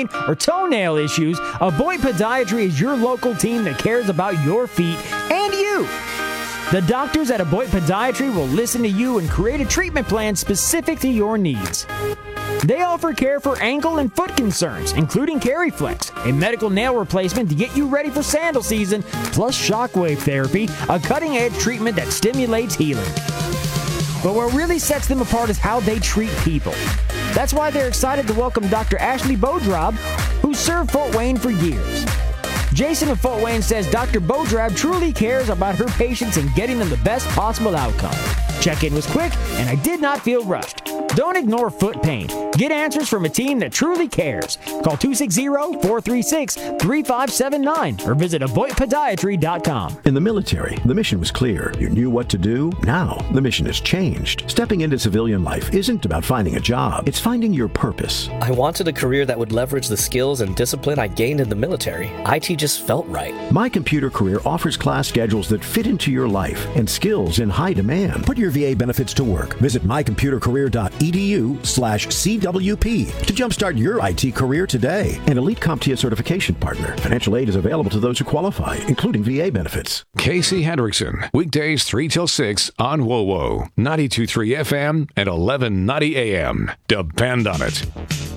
pain, or toenail issues, Avoid Podiatry is your local team that cares about your feet and you. The doctors at Avoid Podiatry will listen to you and create a treatment plan specific to your needs. They offer care for ankle and foot concerns, including CariFlex, a medical nail replacement to get you ready for sandal season, plus shockwave therapy, a cutting-edge treatment that stimulates healing. But what really sets them apart is how they treat people. That's why they're excited to welcome Dr. Ashley Bodrab, who served Fort Wayne for years. Jason of Fort Wayne says Dr. Bodrab truly cares about her patients and getting them the best possible outcome. Check-in was quick, and I did not feel rushed. Don't ignore foot pain. Get answers from a team that truly cares. Call 260-436-3579 or visit avoidpodiatry.com. In the military, the mission was clear. You knew what to do. Now, the mission has changed. Stepping into civilian life isn't about finding a job. It's finding your purpose. I wanted a career that would leverage the skills and discipline I gained in the military. IT just felt right. My Computer Career offers class schedules that fit into your life and skills in high demand. Put your VA benefits to work. Visit mycomputercareer.edu/CWP to jumpstart your IT career today. An Elite CompTIA certification partner. Financial aid is available to those who qualify, including VA benefits. Casey Hendrickson, weekdays 3 till 6 on WOWO, 92.3 FM and 1190 AM. Depend on it.